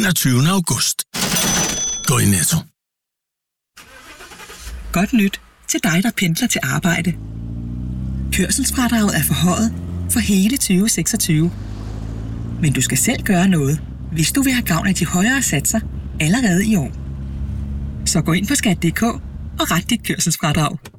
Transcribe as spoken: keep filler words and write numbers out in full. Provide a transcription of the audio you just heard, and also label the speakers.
Speaker 1: enogtyvende august. Gå i Netto.
Speaker 2: Godt nyt til dig, der pendler til arbejde. Kørselsfradraget er forhøjet for hele tyve seksogtyve. Men du skal selv gøre noget, hvis du vil have gavn af de højere satser allerede i år. Så gå ind på skat punktum d k og ret dit kørselsfradrag.